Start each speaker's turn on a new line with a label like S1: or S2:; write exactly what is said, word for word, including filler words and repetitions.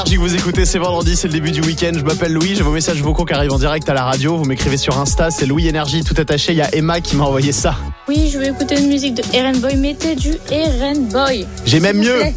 S1: Que vous écoutez, c'est vendredi, c'est le début du week-end. Je m'appelle Louis, j'ai vos messages vocaux qui arrivent en direct à la radio. Vous m'écrivez sur Insta, c'est Louis Énergie tout attaché. Il y a Emma qui m'a envoyé ça.
S2: Oui, je vais écouter une musique de Eren Boy. Mettez du Eren Boy.
S1: J'ai même mieux.